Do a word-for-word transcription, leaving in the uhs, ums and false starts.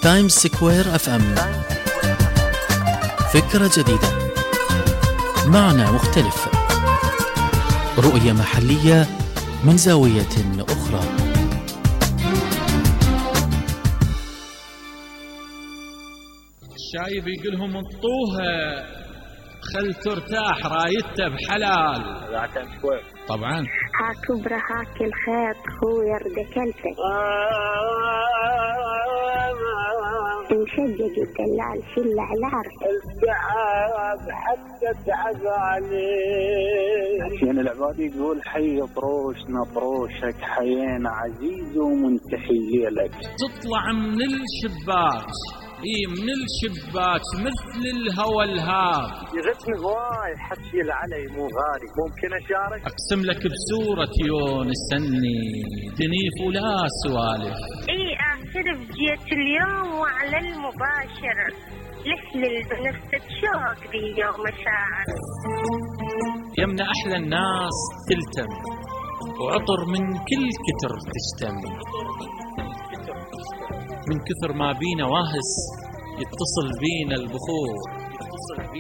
تايمز سكوير اف ام، فكرة جديدة، معنى مختلف، رؤية محلية من زاوية أخرى. الشايب يقولهم انطوها خل ترتاح رايته بحلال. طبعا هاك كبرى هاك الخيط هو يرد كلته مشجج الدلال شل علار الدعاب حتى تعباني عشان العباد يقول حي بروشنا بروشك حيينا عزيز ومنتحي لك. تطلع من الشباك اي من الشباك مثل الهوى الهاب يغثني هواي حكي علي مو غالي ممكن اشارك. اقسم لك بسورة يونس سني تنيف ولا سوالف. اي اعترف جيت اليوم وعلى المباشر لحلل بنفسك شوق ذي يوم مشاعر. يمنا احلى الناس تلتم وعطر من كل كتر تشتم، من كثر ما بينا واهس يتصل بينا البخور.